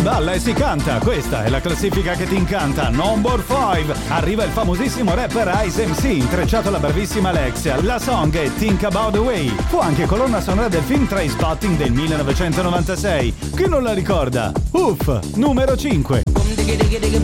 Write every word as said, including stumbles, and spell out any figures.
balla e si canta. Questa è la classifica che ti incanta. Number five. Arriva il famosissimo rapper Ice M C, intrecciato alla bravissima Alexia. La song è Think About the Way. Fu anche colonna sonora del film Trainspotting del millenovecentonovantasei. Chi non la ricorda? Uff, numero cinque. Diggy diggy diggy